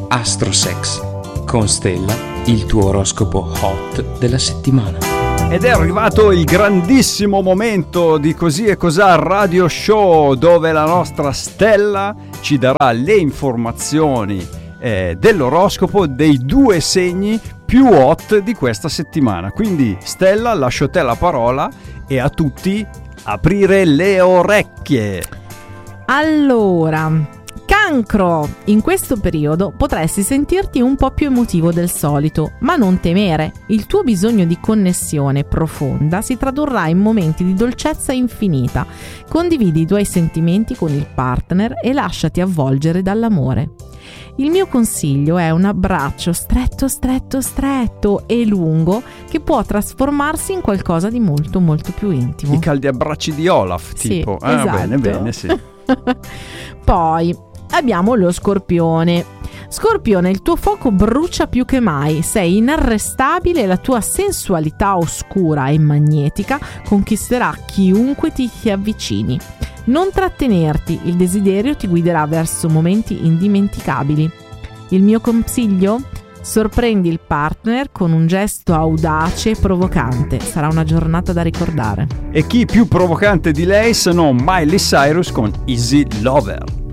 Astrosex. Con Stella, il tuo oroscopo hot della settimana. Ed è arrivato il grandissimo momento di Così e Cos'ha Radio Show, dove la nostra Stella ci darà le informazioni dell'oroscopo dei 2 segni più hot di questa settimana. Quindi Stella, lascio a te la parola e a tutti aprire le orecchie. Allora, Cancro, in questo periodo potresti sentirti un po' più emotivo del solito, ma non temere. Il tuo bisogno di connessione profonda si tradurrà in momenti di dolcezza infinita. Condividi i tuoi sentimenti con il partner e lasciati avvolgere dall'amore. Il mio consiglio è un abbraccio stretto e lungo che può trasformarsi in qualcosa di molto molto più intimo. I caldi abbracci di Olaf, tipo. Sì, esatto. Bene, sì. Poi abbiamo lo Scorpione. Scorpione, il tuo fuoco brucia più che mai, sei inarrestabile e la tua sensualità oscura e magnetica conquisterà chiunque ti avvicini. Non trattenerti, il desiderio ti guiderà verso momenti indimenticabili. Il mio consiglio? Sorprendi il partner con un gesto audace e provocante. Sarà una giornata da ricordare. E chi più provocante di lei se non Miley Cyrus con Easy Lover.